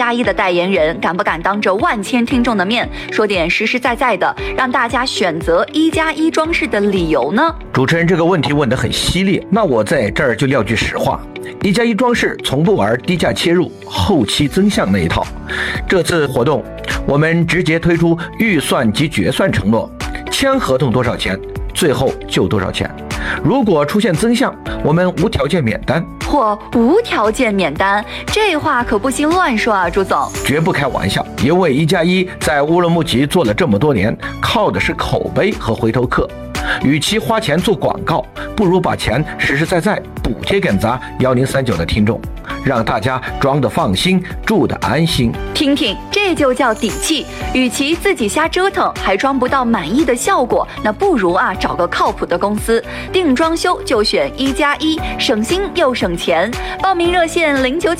1+1的代言人，敢不敢当着万千听众的面说点实实在在的，让大家选择1+1装饰的理由呢？ 主持人这个问题问得很犀利，那我在这儿就撂句实话，1+1装饰从不玩低价切入、后期增项那一套。这次活动，我们直接推出预算及决算承诺，签合同多少钱，最后就多少钱。如果出现增项，我们无条件免单。 或无条件免单，这话可不行乱说啊，朱总。 绝不开玩笑，因为1+1在乌鲁木齐做了这么多年，靠的是口碑和回头客。与其花钱做广告，不如把钱实实在在补贴给咱1039的听众，让大家装得放心，住得安心。 听听，这就叫底气。与其自己瞎折腾，还装不到满意的效果，那不如找个靠谱的公司，定装修就选1+1，省心又省钱。报名热线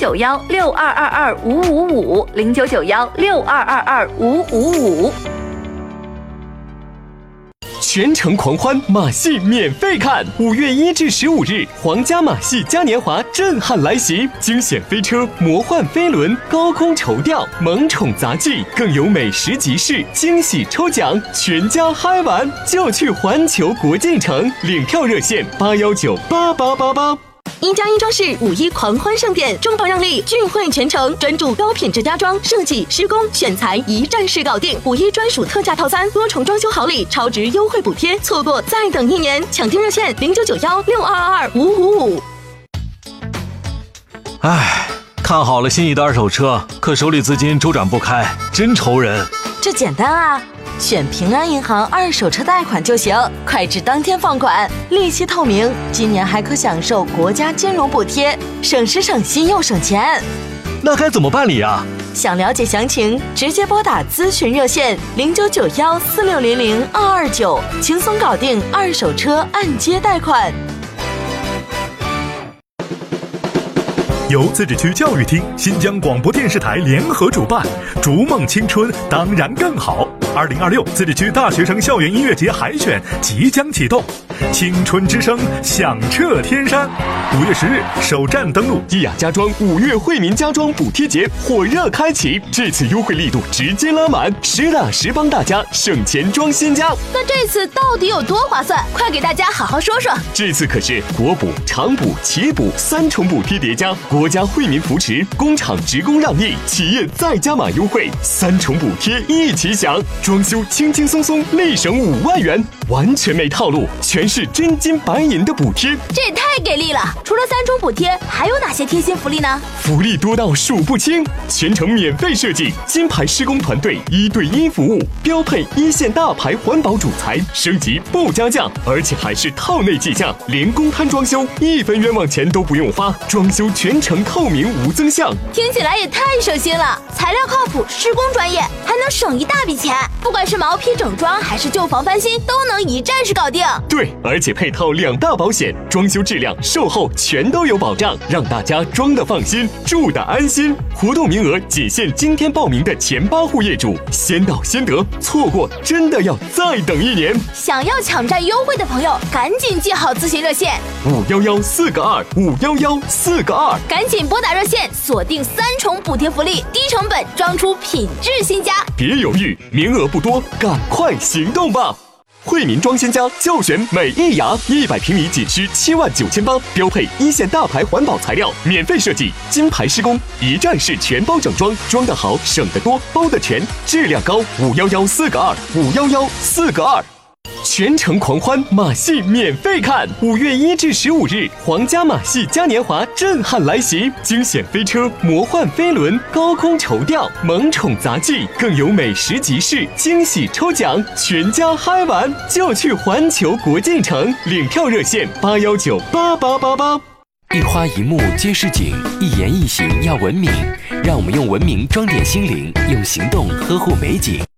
0991-6222-555，0991-6222-555。 全程狂欢马戏免费看，5月1至15日，皇家马戏嘉年华震撼来袭，惊险飞车、魔幻飞轮、高空绸吊、萌宠杂技，更有美食集市、惊喜抽奖，全家嗨玩就去环球国际城，领票热线8198888。 1+1装饰5·1狂欢盛典，重磅让利，聚会全程，专注高品质家装设计、施工、选材，一站式搞定。5·1专属特价套餐，多重装修好礼，超值优惠补贴，错过再等1年。抢订热线0991-6222-555。 看好了心仪的二手车，可手里资金周转不开，真愁人。 这简单啊，选平安银行二手车贷款就行，快至当天放款，利息透明，今年还可享受国家金融补贴，省时省心又省钱。 那该怎么办理啊？ 想了解详情，直接拨打咨询热线0991-4600-229，轻松搞定二手车按揭贷款。 由自治区教育厅、新疆广播电视台联合主办，逐梦青春当然更好。2026自治区大学生校园音乐节海选即将启动，青春之声响彻天山。5月10日首站登陆伊雅家装5月惠民家装补贴节火热开启，这次优惠力度直接拉满，实打实帮大家省钱装新家。 那这次到底有多划算？快给大家好好说说。 这次可是国补、厂补、企补3重补贴叠加，国家惠民扶持，工厂职工让利，企业再加码优惠，3重补贴一起享，装修轻轻松松立省5万元，完全没套路，全是真金白银的补贴， 这也太给力了！除了3重补贴，还有哪些贴心福利呢？ 福利多到数不清，全程免费设计，金牌施工团队1对1服务，标配1线大牌环保主材，升级不加价，而且还是套内计价，连公摊装修1分冤枉钱都不用花，装修全程透明无增项， 听起来也太省心了！材料靠谱，施工专业，还能省一大笔钱。不管是毛坯整装还是旧房翻新，都能一站式搞定。 对，而且配套2大保险，装修质量、售后全都有保障，让大家装得放心，住得安心。活动名额仅限今天报名的前8户业主，先到先得，错过真的要再等1年。 想要抢占优惠的朋友，赶紧记好咨询热线 511-4个2，511-4个2， 赶紧拨打热线，锁定3重补贴福利，低成本装出品质新家。 别犹豫，名额不多，赶快行动吧！惠民装新家就选美艺雅，100平米仅需79800，标配1线大牌环保材料，免费设计，金牌施工，一站式全包整装，装得好，省得多，包得全，质量高。511-4个2，511-4个2。全程狂欢马戏免费看，5月1至15日，皇家马戏嘉年华震撼来袭，惊险飞车、魔幻飞轮、高空绸吊、萌宠杂技，更有美食集市、惊喜抽奖，全家嗨玩就去环球国际城，领票热线8198888。 一花一木皆是景，一言一行要文明，让我们用文明装点心灵，用行动呵护美景。